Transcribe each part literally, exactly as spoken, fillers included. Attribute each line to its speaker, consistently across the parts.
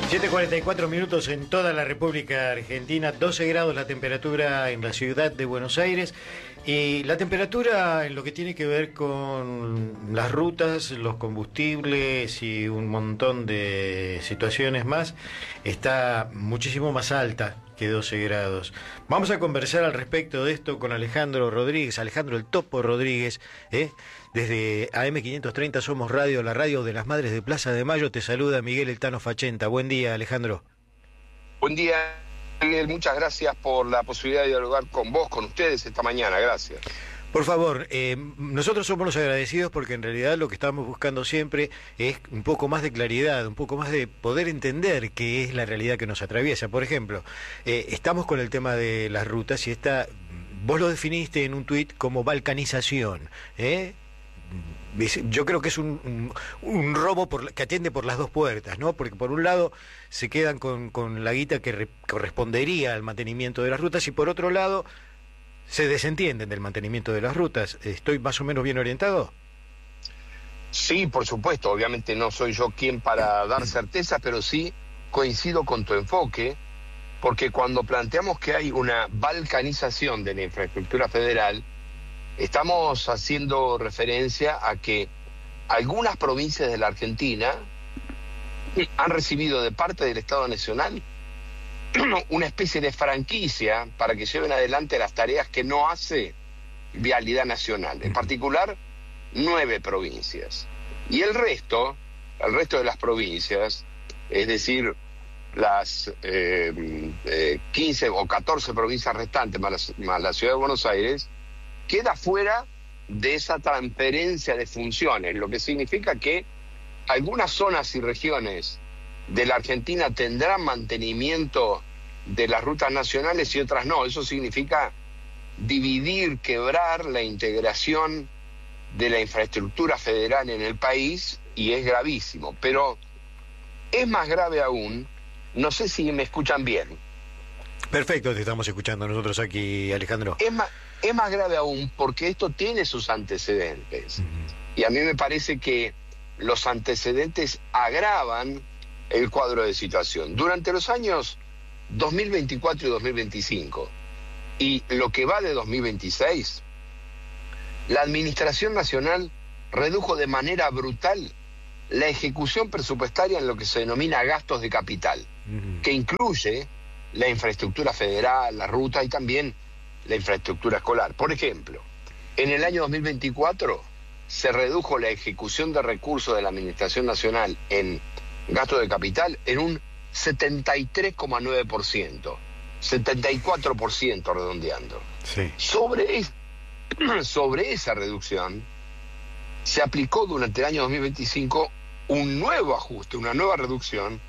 Speaker 1: siete cuarenta y cuatro minutos en toda la República Argentina, doce grados la temperatura en la ciudad de Buenos Aires y la temperatura en lo que tiene que ver con las rutas, los combustibles y un montón de situaciones más está muchísimo más alta que doce grados. Vamos a conversar al respecto de esto con Alejandro Rodríguez, Alejandro el Topo Rodríguez, ¿eh? Desde A M quinientos treinta Somos Radio, la radio de las Madres de Plaza de Mayo, te saluda Miguel El Tano Fachenta. Buen día, Alejandro.
Speaker 2: Buen día, Miguel. Muchas gracias por la posibilidad de dialogar con vos, con ustedes esta mañana. Gracias.
Speaker 1: Por favor, eh, nosotros somos los agradecidos porque en realidad lo que estamos buscando siempre es un poco más de claridad, un poco más de poder entender qué es la realidad que nos atraviesa. Por ejemplo, eh, estamos con el tema de las rutas y esta, vos lo definiste en un tuit como balcanización, ¿eh? Yo creo que es un, un, un robo por, que atiende por las dos puertas, ¿no? Porque por un lado se quedan con, con la guita que re, correspondería al mantenimiento de las rutas y por otro lado se desentienden del mantenimiento de las rutas. ¿Estoy más o menos bien orientado?
Speaker 2: Sí, por supuesto. Obviamente no soy yo quien para dar certeza, pero sí coincido con tu enfoque, porque cuando planteamos que hay una balcanización de la infraestructura federal, estamos haciendo referencia a que algunas provincias de la Argentina han recibido de parte del Estado Nacional una especie de franquicia para que lleven adelante las tareas que no hace Vialidad Nacional, en particular nueve provincias. Y el resto, el resto de las provincias, es decir, las eh, eh, quince o catorce provincias restantes, más la, más la Ciudad de Buenos Aires, queda fuera de esa transferencia de funciones, lo que significa que algunas zonas y regiones de la Argentina tendrán mantenimiento de las rutas nacionales y otras no. Eso significa dividir, quebrar la integración de la infraestructura federal en el país y es gravísimo. Pero es más grave aún, no sé si me escuchan bien.
Speaker 1: Perfecto, te estamos escuchando nosotros aquí, Alejandro.
Speaker 2: Es más, es más grave aún porque esto tiene sus antecedentes. Uh-huh. Y a mí me parece que los antecedentes agravan el cuadro de situación. Durante los años dos mil veinticuatro y dos mil veinticinco, y lo que va de dos mil veintiséis, la Administración Nacional redujo de manera brutal la ejecución presupuestaria en lo que se denomina gastos de capital, uh-huh. que incluye la infraestructura federal, la ruta y también la infraestructura escolar. Por ejemplo, en el año dos mil veinticuatro se redujo la ejecución de recursos de la Administración Nacional en gasto de capital en un setenta y tres coma nueve por ciento, setenta y cuatro por ciento redondeando.
Speaker 1: Sí.
Speaker 2: Sobre, es, sobre esa reducción se aplicó durante el año dos mil veinticinco un nuevo ajuste, una nueva reducción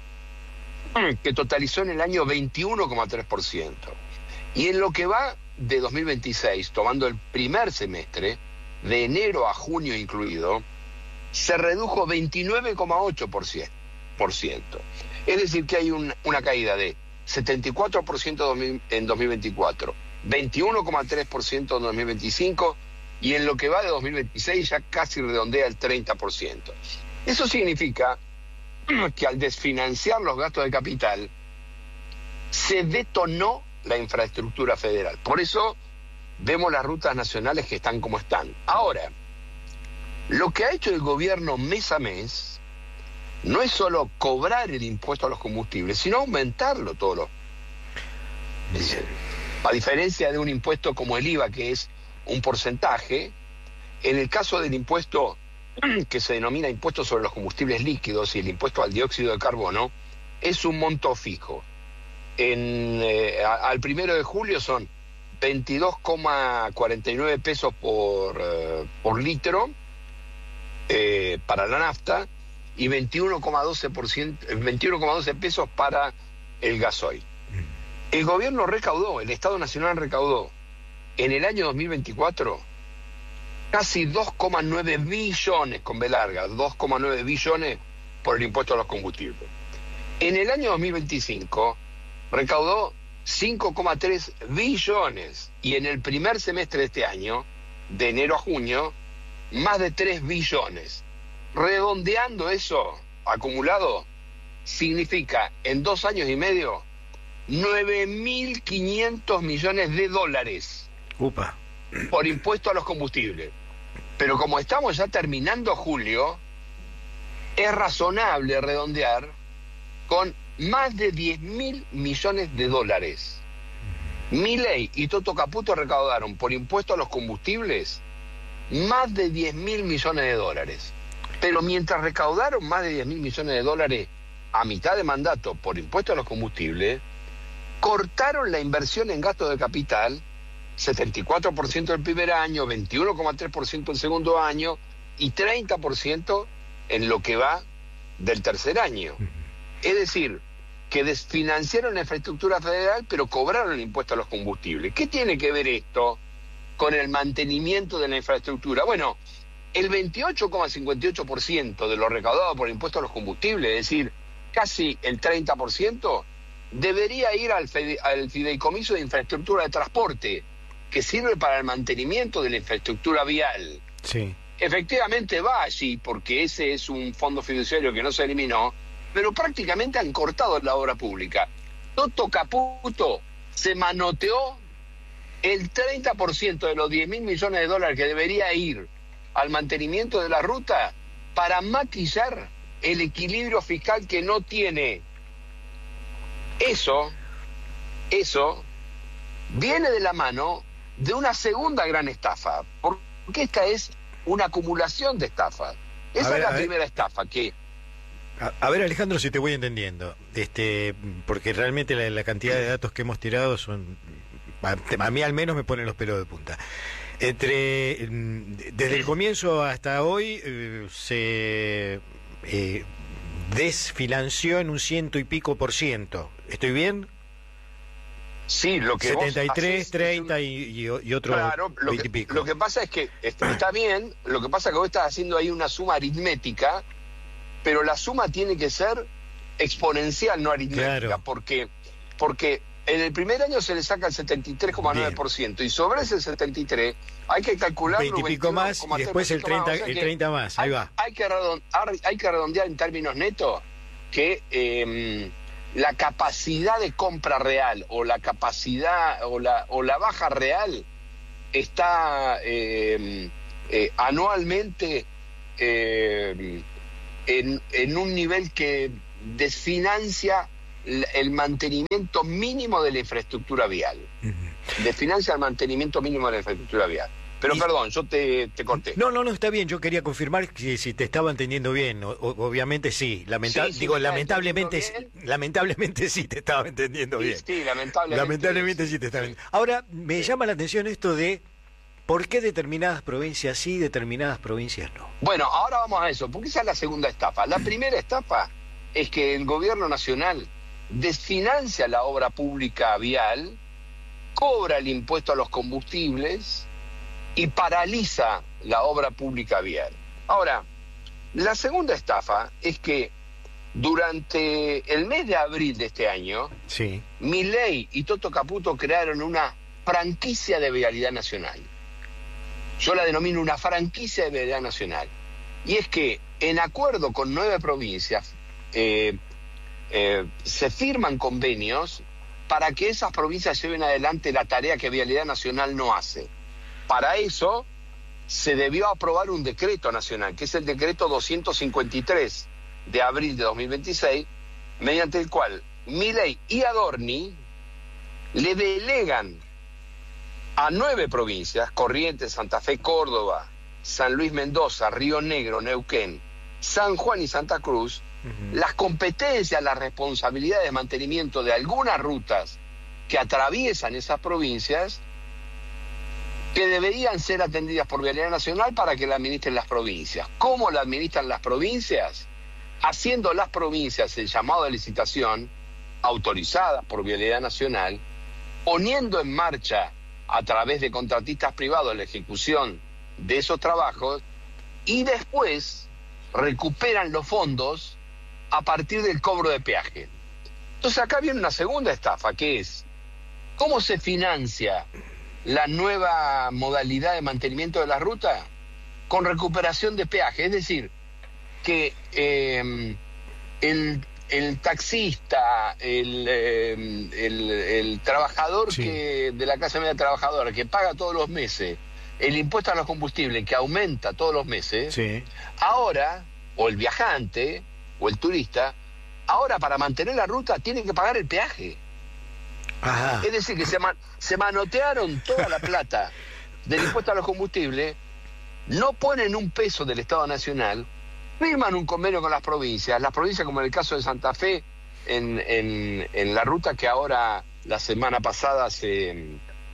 Speaker 2: que totalizó en el año veintiuno coma tres por ciento. Y en lo que va de dos mil veintiséis, tomando el primer semestre, de enero a junio incluido, se redujo veintinueve coma ocho por ciento. Es decir, que hay un, una caída de setenta y cuatro por ciento en dos mil veinticuatro, veintiuno coma tres por ciento en dos mil veinticinco y en lo que va de dos mil veintiséis ya casi redondea el treinta por ciento. Eso significa que al desfinanciar los gastos de capital se detonó la infraestructura federal. Por eso vemos las rutas nacionales que están como están. Ahora, lo que ha hecho el gobierno mes a mes no es solo cobrar el impuesto a los combustibles, sino aumentarlo todos los meses. A diferencia de un impuesto como el I V A, que es un porcentaje, en el caso del impuesto que se denomina impuesto sobre los combustibles líquidos y el impuesto al dióxido de carbono, es un monto fijo. En, eh, a, al primero de julio son veintidós coma cuarenta y nueve pesos por, eh, por litro eh, para la nafta y veintiuno coma doce por ciento, veintiuno coma doce pesos para el gasoil. El gobierno recaudó, el Estado Nacional recaudó en el año dos mil veinticuatro casi dos coma nueve billones, con B larga, dos coma nueve billones por el impuesto a los combustibles. En el año dos mil veinticinco recaudó cinco coma tres billones y en el primer semestre de este año, de enero a junio, más de tres billones. Redondeando eso acumulado, significa en dos años y medio nueve mil quinientos millones de dólares.
Speaker 1: Upa.
Speaker 2: Por impuesto a los combustibles. Pero como estamos ya terminando julio, es razonable redondear con más de diez mil millones de dólares. Milei y Toto Caputo recaudaron por impuesto a los combustibles más de diez mil millones de dólares. Pero mientras recaudaron más de diez mil millones de dólares a mitad de mandato por impuesto a los combustibles, cortaron la inversión en gasto de capital, setenta y cuatro por ciento el primer año, veintiuno coma tres por ciento el segundo año y treinta por ciento en lo que va del tercer año. Es decir, que desfinanciaron la infraestructura federal, pero cobraron el impuesto a los combustibles. ¿Qué tiene que ver esto con el mantenimiento de la infraestructura? Bueno, el veintiocho coma cincuenta y ocho por ciento de lo recaudado por el impuesto a los combustibles, es decir, casi el treinta por ciento, debería ir al, fide- al fideicomiso de infraestructura de transporte, que sirve para el mantenimiento de la infraestructura vial.
Speaker 1: Sí.
Speaker 2: Efectivamente va allí, porque ese es un fondo fiduciario que no se eliminó, pero prácticamente han cortado la obra pública. Toto Caputo se manoteó el treinta por ciento de los diez mil millones de dólares que debería ir al mantenimiento de la ruta para maquillar el equilibrio fiscal que no tiene. Eso, eso viene de la mano de una segunda gran estafa, porque esta es una acumulación de estafas. Esa
Speaker 1: ver,
Speaker 2: es la
Speaker 1: ver.
Speaker 2: primera estafa que...
Speaker 1: A, a ver, Alejandro, si te voy entendiendo, este, porque realmente la, la cantidad de datos que hemos tirado son, a, a mí al menos me ponen los pelos de punta. Entre, mm, desde el comienzo hasta hoy eh, se eh, desfinanció en un ciento y pico por ciento. ¿Estoy bien?
Speaker 2: Sí, lo que
Speaker 1: setenta y tres,
Speaker 2: vos
Speaker 1: treinta
Speaker 2: haces,
Speaker 1: y, y, y otro
Speaker 2: claro, lo
Speaker 1: veinte y
Speaker 2: que,
Speaker 1: pico.
Speaker 2: lo que pasa es que está, está bien, lo que pasa es que vos estás haciendo ahí una suma aritmética, pero la suma tiene que ser exponencial, no aritmética,
Speaker 1: Claro.
Speaker 2: porque porque en el primer año se le saca el setenta y tres coma nueve por ciento y sobre ese setenta y tres hay que calcular
Speaker 1: veinte y pico más y después el treinta, el treinta más, ahí
Speaker 2: hay,
Speaker 1: va.
Speaker 2: Hay que, redondear, hay que redondear en términos netos que eh, la capacidad de compra real o la capacidad o la, o la baja real está eh, eh, anualmente eh, en, en un nivel que desfinancia el mantenimiento mínimo de la infraestructura vial. Uh-huh. Desfinancia el mantenimiento mínimo de la infraestructura vial. Pero y... perdón, yo te, te corté.
Speaker 1: No, no, no, está bien. Yo quería confirmar si, si te estaba entendiendo bien. O, obviamente sí. Lamenta sí, sí digo, lamentablemente, lamentablemente sí te estaba entendiendo
Speaker 2: sí,
Speaker 1: bien.
Speaker 2: Sí, lamentablemente.
Speaker 1: Lamentablemente sí, sí te estaba sí. entendiendo. Ahora, me sí. llama la atención esto de por qué determinadas provincias sí, determinadas provincias no.
Speaker 2: Bueno, ahora vamos a eso, porque esa es la segunda etapa. La primera etapa es que el gobierno nacional desfinancia la obra pública vial, cobra el impuesto a los combustibles y paraliza la obra pública vial. Ahora, la segunda estafa es que durante el mes de abril de este año,
Speaker 1: sí.
Speaker 2: Milei y Toto Caputo crearon una franquicia de vialidad nacional. Yo la denomino una franquicia de vialidad nacional. Y es que, en acuerdo con nueve provincias, eh, eh, se firman convenios para que esas provincias lleven adelante la tarea que Vialidad Nacional no hace. Para eso se debió aprobar un decreto nacional, que es el decreto doscientos cincuenta y tres de abril de dos mil veintiséis, mediante el cual Milei y Adorni le delegan a nueve provincias, Corrientes, Santa Fe, Córdoba, San Luis, Mendoza, Río Negro, Neuquén, San Juan y Santa Cruz, uh-huh. las competencias, las responsabilidades de mantenimiento de algunas rutas que atraviesan esas provincias, que deberían ser atendidas por Vialidad Nacional para que la administren las provincias. ¿Cómo la administran las provincias? Haciendo las provincias el llamado de licitación, autorizadas por Vialidad Nacional, poniendo en marcha a través de contratistas privados la ejecución de esos trabajos y después recuperan los fondos a partir del cobro de peaje. Entonces acá viene una segunda estafa, que es ¿cómo se financia la nueva modalidad de mantenimiento de la ruta? Con recuperación de peaje, es decir, que eh, el el taxista, el, eh, el, el trabajador
Speaker 1: Sí.
Speaker 2: que de la clase media trabajadora que paga todos los meses el impuesto a los combustibles que aumenta todos los meses,
Speaker 1: Sí.
Speaker 2: ahora, o el viajante, o el turista, ahora para mantener la ruta tiene que pagar el peaje.
Speaker 1: Ajá.
Speaker 2: Es decir, que se, man- se manotearon toda la plata del impuesto a los combustibles, no ponen un peso del Estado Nacional, firman un convenio con las provincias, las provincias como en el caso de Santa Fe, en, en, en la ruta que ahora, la semana pasada, se,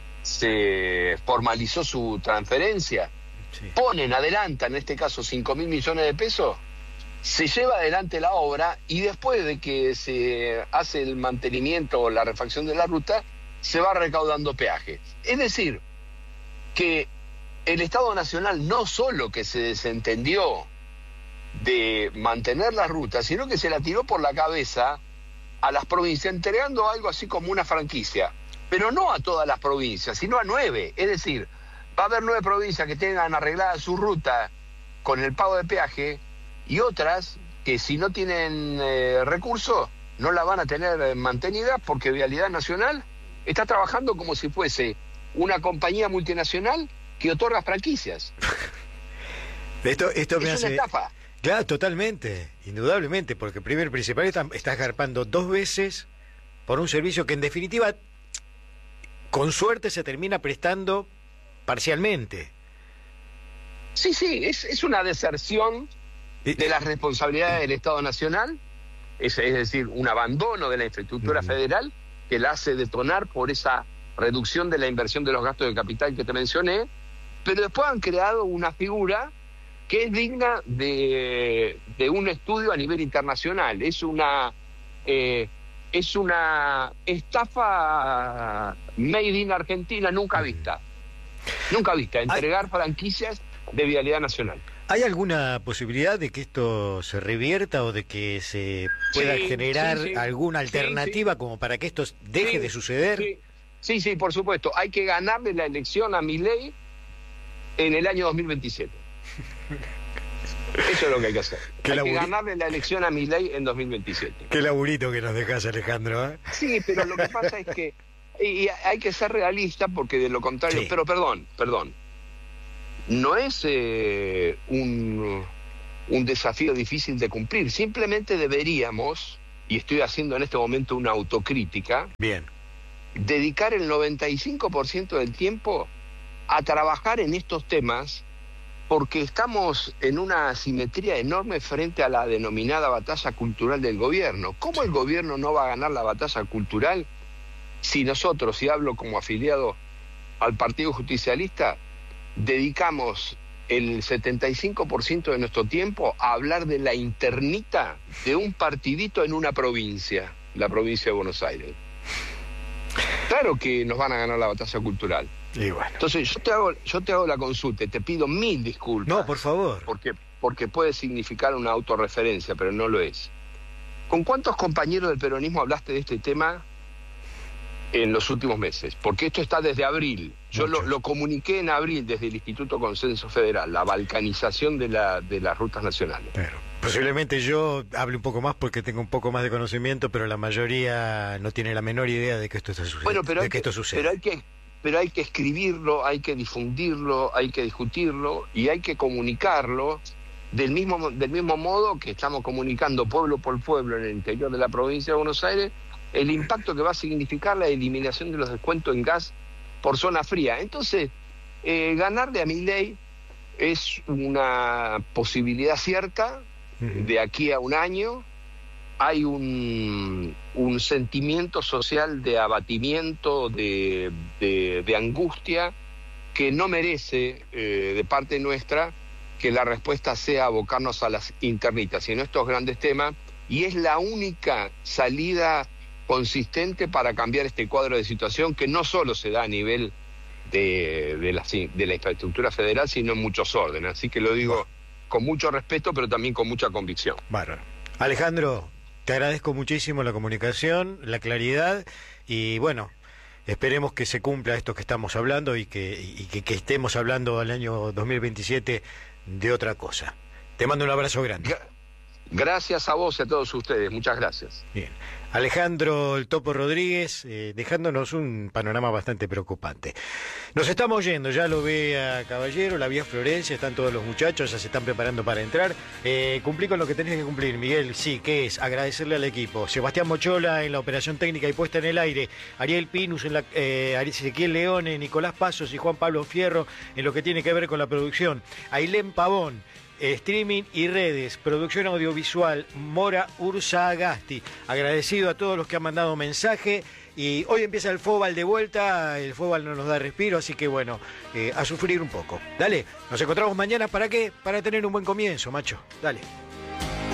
Speaker 2: se formalizó su transferencia,
Speaker 1: Sí.
Speaker 2: ponen, adelantan, en este caso, cinco mil millones de pesos, se lleva adelante la obra y después de que se hace el mantenimiento o la refacción de la ruta, se va recaudando peaje. Es decir, que el Estado Nacional no solo que se desentendió de mantener la ruta, sino que se la tiró por la cabeza a las provincias, entregando algo así como una franquicia, pero no a todas las provincias, sino a nueve. Es decir, va a haber nueve provincias que tengan arreglada su ruta con el pago de peaje y otras que si no tienen eh, recursos no la van a tener eh, mantenida porque Vialidad Nacional está trabajando como si fuese una compañía multinacional que otorga franquicias.
Speaker 1: Esto, esto me
Speaker 2: Es una
Speaker 1: hace...
Speaker 2: estafa.
Speaker 1: Claro, totalmente, indudablemente, porque primero y principal está- estás garpando dos veces por un servicio que en definitiva, con suerte, se termina prestando parcialmente.
Speaker 2: Sí, sí, es, es una deserción de las responsabilidades del Estado Nacional, es, es decir, un abandono de la infraestructura
Speaker 1: Ujú.
Speaker 2: federal que la hace detonar por esa reducción de la inversión de los gastos de capital que te mencioné, pero después han creado una figura que es digna de, de un estudio a nivel internacional. Es una eh, es una estafa made in Argentina nunca vista. Nunca vista, entregar franquicias de Vialidad Nacional.
Speaker 1: ¿Hay alguna posibilidad de que esto se revierta o de que se pueda
Speaker 2: Sí,
Speaker 1: generar
Speaker 2: sí, sí.
Speaker 1: alguna
Speaker 2: Sí,
Speaker 1: alternativa
Speaker 2: sí.
Speaker 1: como para que esto deje
Speaker 2: Sí,
Speaker 1: de suceder?
Speaker 2: Sí, sí, sí, por supuesto. Hay que ganarle la elección a Milei en el año dos mil veintisiete. Eso es lo que hay que hacer.
Speaker 1: Qué
Speaker 2: Hay que
Speaker 1: laburi-
Speaker 2: ganarle la elección a Milei en dos mil veintisiete.
Speaker 1: Qué laburito que nos dejas, Alejandro, ¿eh?
Speaker 2: Sí, pero lo que pasa es que y hay que ser realista porque de lo contrario...
Speaker 1: Sí.
Speaker 2: Pero perdón, perdón. No es eh, un, un desafío difícil de cumplir. Simplemente deberíamos, y estoy haciendo en este momento una autocrítica,
Speaker 1: Bien.
Speaker 2: dedicar el noventa y cinco por ciento del tiempo a trabajar en estos temas porque estamos en una asimetría enorme frente a la denominada batalla cultural del gobierno. ¿Cómo el gobierno no va a ganar la batalla cultural si nosotros, y hablo como afiliado al Partido Justicialista, dedicamos el setenta y cinco por ciento de nuestro tiempo a hablar de la internita de un partidito en una provincia, la provincia de Buenos Aires? Claro que nos van a ganar la batalla cultural.
Speaker 1: Y bueno.
Speaker 2: Entonces yo te hago, yo te hago la consulta y te pido mil disculpas.
Speaker 1: No, por favor.
Speaker 2: Porque, porque puede significar una autorreferencia, pero no lo es. ¿Con cuántos compañeros del peronismo hablaste de este tema en los últimos meses? Porque esto está desde abril. Yo lo,
Speaker 1: Muchos.
Speaker 2: lo comuniqué en abril desde el Instituto Consenso Federal, la balcanización de, la, de las rutas nacionales.
Speaker 1: Pero posiblemente yo hable un poco más porque tengo un poco más de conocimiento, pero la mayoría no tiene la menor idea de que esto está sucediendo.
Speaker 2: Bueno, pero
Speaker 1: de
Speaker 2: hay
Speaker 1: que
Speaker 2: que,
Speaker 1: esto sucede.
Speaker 2: pero hay que, pero hay que escribirlo, hay que difundirlo, hay que discutirlo y hay que comunicarlo del mismo, del mismo modo que estamos comunicando pueblo por pueblo en el interior de la provincia de Buenos Aires el impacto que va a significar la eliminación de los descuentos en gas por zona fría. Entonces, eh, ganarle a Milei es una posibilidad cierta.
Speaker 1: Ujú.
Speaker 2: De aquí a un año hay un, un sentimiento social de abatimiento, de, de, de angustia, que no merece eh, de parte nuestra que la respuesta sea abocarnos a las internitas, sino estos grandes temas, y es la única salida consistente para cambiar este cuadro de situación que no solo se da a nivel de, de, la, de la infraestructura federal, sino en muchos órdenes. Así que lo digo con mucho respeto, pero también con mucha convicción.
Speaker 1: Bárbaro. Alejandro, te agradezco muchísimo la comunicación, la claridad y bueno, esperemos que se cumpla esto que estamos hablando y que, y que, que estemos hablando al año dos mil veintisiete de otra cosa. Te mando un abrazo grande.
Speaker 2: Gra- Gracias a vos y a todos ustedes. Muchas gracias.
Speaker 1: Bien. Alejandro El Topo Rodríguez, eh, dejándonos un panorama bastante preocupante. Nos estamos yendo, ya lo ve a Caballero, la vía Florencia, están todos los muchachos, ya se están preparando para entrar. Eh, cumplí con lo que tenés que cumplir, Miguel, sí, que es agradecerle al equipo. Sebastián Mochola en la operación técnica y puesta en el aire, Ariel Pinus, en la, eh, Ezequiel Leone, Nicolás Pasos y Juan Pablo Fierro en lo que tiene que ver con la producción. Ailén Pavón, streaming y redes, producción audiovisual, Mora Ursa Agasti. Agradecido a todos los que han mandado mensaje. Y hoy empieza el fútbol de vuelta, el fútbol no nos da respiro, así que bueno, eh, a sufrir un poco. Dale, nos encontramos mañana, ¿para qué? Para tener un buen comienzo, macho. Dale.